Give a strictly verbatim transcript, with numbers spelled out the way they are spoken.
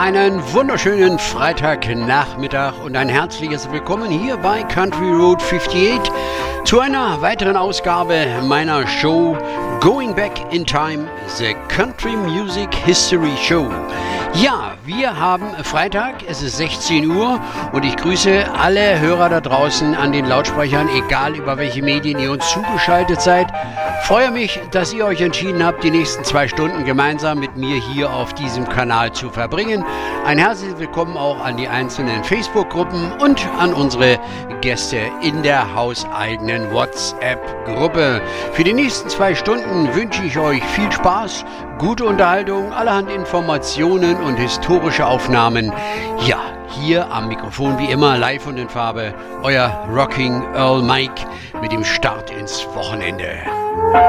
Einen wunderschönen Freitagnachmittag und ein herzliches Willkommen hier bei Country Road fünfundachtzig zu einer weiteren Ausgabe meiner Show Going Back in Time, The Country Music History Show. Ja, wir haben Freitag, es ist sechzehn Uhr und ich grüße alle Hörer da draußen an den Lautsprechern, egal über welche Medien ihr uns zugeschaltet seid. Freue mich, dass ihr euch entschieden habt, die nächsten zwei Stunden gemeinsam mit mir hier auf diesem Kanal zu verbringen. Ein herzliches Willkommen auch an die einzelnen Facebook-Gruppen und an unsere Gäste in der hauseigenen WhatsApp-Gruppe. Für die nächsten zwei Stunden wünsche ich euch viel Spaß, gute Unterhaltung, allerhand Informationen und historische Aufnahmen. Ja, hier am Mikrofon wie immer live und in Farbe, euer Rocking Earl Mike mit dem Start ins Wochenende.